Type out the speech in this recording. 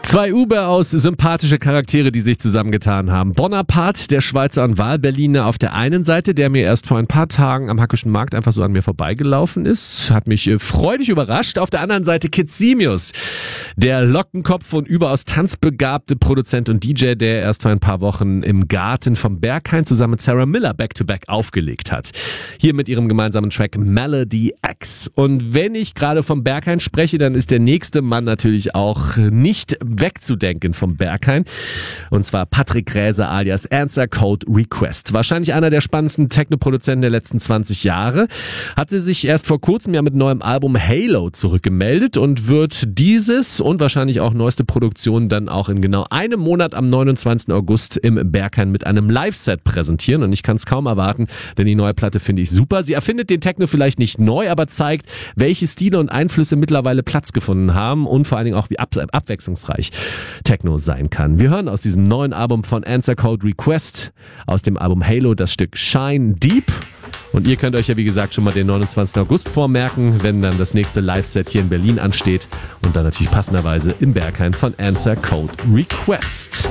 Zwei überaus sympathische Charaktere, die sich zusammengetan haben. Bonaparte, der Schweizer und Wahlberliner auf der einen Seite, der mir erst vor ein paar Tagen am Hackischen Markt einfach so an mir vorbeigelaufen ist, hat mich freudig überrascht. Auf der anderen Seite Kid Simius, der Lockenkopf und überaus tanzbegabte Produzent und DJ, der erst vor ein paar Wochen im Garten vom Berghain zusammen mit Sarah Miller Back-to-Back aufgelegt hat. Hier mit ihrem gemeinsamen Track Melody X. Und wenn ich gerade vom Berghain spreche, dann ist der nächste Mann natürlich auch nicht wegzudenken vom Berghain. Und zwar Patrick Gräser alias Answer Code Request. Wahrscheinlich einer der spannendsten Techno-Produzenten der letzten 20 Jahre. Hatte sich erst vor kurzem ja mit neuem Album Halo zurückgemeldet und wird dieses und wahrscheinlich auch neueste Produktion dann auch in genau einem Monat am 29. August im Berghain mit einem Live-Set präsentieren. Und ich kann es kaum erwarten, denn die neue Platte finde ich super. Sie erfindet den Techno vielleicht nicht neu, aber zeigt, welche Stile und Einflüsse mittlerweile Platz gefunden haben und vor allen Dingen auch wie abwechslungsreich Techno sein kann. Wir hören aus diesem neuen Album von Answer Code Request, aus dem Album Halo, das Stück Shine Deep. Und ihr könnt euch ja wie gesagt schon mal den 29. August vormerken, wenn dann das nächste Live-Set hier in Berlin ansteht und dann natürlich passenderweise im Berghain von Answer Code Request.